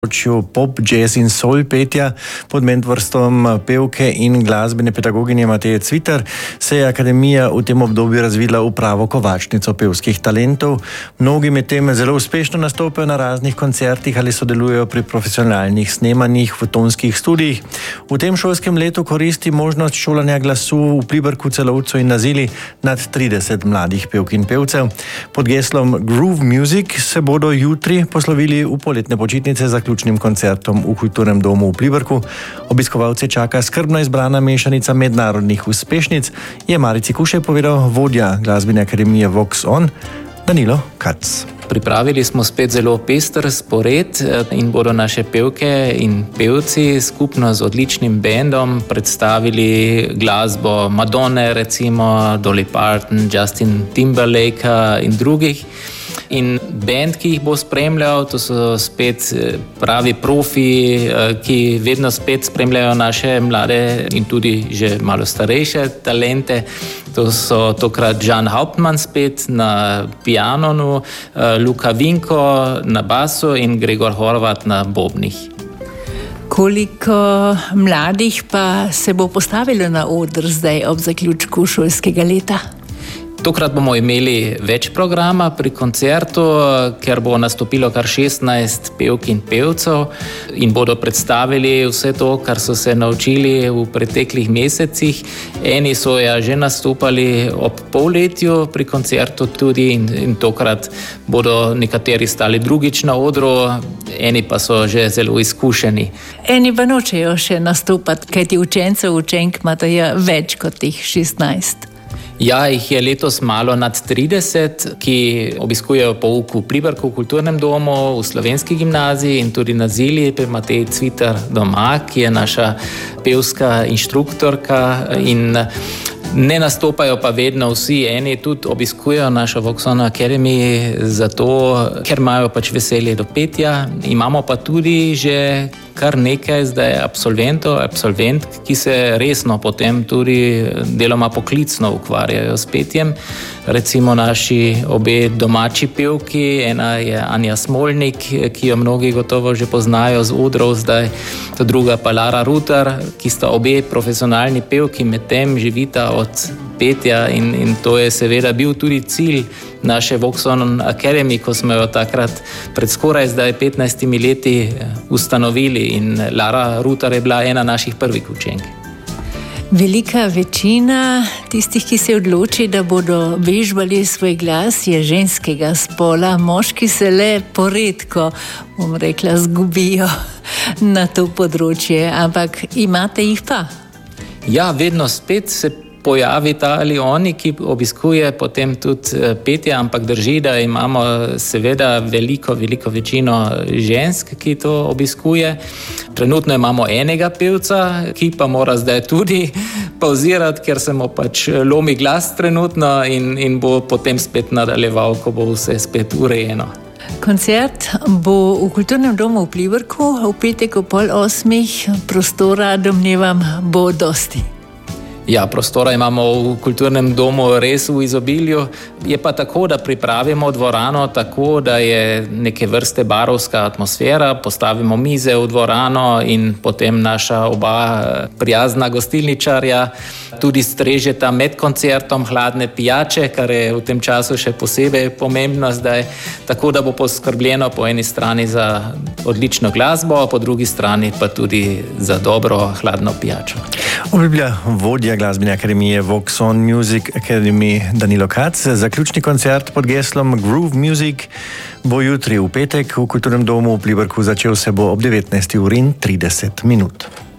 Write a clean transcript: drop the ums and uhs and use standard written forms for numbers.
pop, jazz in soul petja pod mentorstvom pevke in glasbene pedagoginje Mateje Cvitar se je akademija v tem obdobju razvila v pravo kovačnico pevskih talentov. Mnogi med tem zelo uspešno nastopajo na raznih koncertih ali sodelujejo pri profesionalnih snemanjih v tonskih studijih. V tem šolskem letu koristi možnost šolanja glasu v Pliberku, Celovcu in Nazili nad 30 mladih pevk in pevcev. Pod geslom Groove Music se bodo jutri poslovili v poletne počitnice za ključnim koncertom v Kulturnem domu v Pliberku. Obiskovalce čaka skrbno izbrana mešanica mednarodnih uspešnic, je Marici Kušej povedal vodja glasbene akademije Vox On, Danilo Kac. Pripravili smo spet zelo pester spored in bodo naše pevke in pevci skupno z odličnim bendom predstavili glasbo Madonne, recimo Dolly Parton, Justin Timberlake in drugih. In band, ki jih bo spremljal, to so spet pravi profi, ki vedno spet spremljajo naše mlade in tudi že malo starejše talente. To so tokrat Jan Hauptmann spet na pianonu, Luka Vinko na basu in Gregor Horvat na bobnih. Koliko mladih pa se bo postavilo na oder zdaj ob zaključku šolskega leta? Tokrat bomo imeli več programa pri koncertu, ker bo nastopilo kar 16 pevk in pevcev in bodo predstavili vse to, kar so se naučili v preteklih mesecih. Eni so ja že nastopali ob polletju pri koncertu tudi in tokrat bodo nekateri stali drugič na odru, eni pa so že zelo izkušeni. Eni pa nočejo še nastopati, kajti učencev, učenk imajo več kot teh 16. Ja, jih je letos malo nad 30, ki obiskujejo pouk v Pliberku, v Kulturnem domu, v Slovenski gimnaziji in tudi na Zili pri Mateji Cvitar doma, ki je naša pevska inštruktorka in ne nastopajo pa vedno vsi, eni tudi obiskujejo našo Vox On Academy zato, ker imajo pač veselje do petja. Imamo pa tudi že kar nekaj zdaj absolventk, ki se resno potem tudi deloma poklicno ukvarjajo s petjem. Recimo naši obe domači pevki, ena je Anja Smolnik, ki jo mnogi gotovo že poznajo z odrov zdaj, ta druga pa Lara Rutar, ki sta obe profesionalni pevki, medtem živita od petja in to je seveda bil tudi cilj naše Vox On Academy, ko smo jo takrat pred skoraj zdaj 15 leti ustanovili in Lara Rutar je bila ena naših prvih učenk. Velika večina tistih, ki se odloči, da bodo vežbali svoj glas, je ženskega spola. Moški se le poredko, bom rekla, zgubijo na to področje, ampak imate jih pa? Ja, vedno spet se pojavita ali oni, ki obiskuje potem tudi petje, ampak drži, da imamo seveda veliko večino žensk, ki to obiskuje. Trenutno imamo enega pevca, ki pa mora zdaj tudi pauzirati, ker se mu pač lomi glas trenutno in bo potem spet nadaljeval, ko bo vse spet urejeno. Koncert bo v Kulturnem domu v Pliberku v petek ob 7:30, prostora, domnevam, bo dosti. Ja, prostora imamo v Kulturnem domu res v izobilju. Je pa tako, da pripravimo dvorano tako, da je neke vrste barovska atmosfera, postavimo mize v dvorano in potem naša oba prijazna gostilničarja tudi strežeta med koncertom hladne pijače, kar je v tem času še posebej pomembno zdaj, tako da bo poskrbljeno po eni strani za odlično glasbo, po drugi strani pa tudi za dobro hladno pijačo. Obljublja vodja glasbene akademije Vox On Music Academy Danilo Kac. Zaključni koncert pod geslom Groove Music bo jutri v petek v Kulturnem domu v Pliberku začel se bo ob 19:30.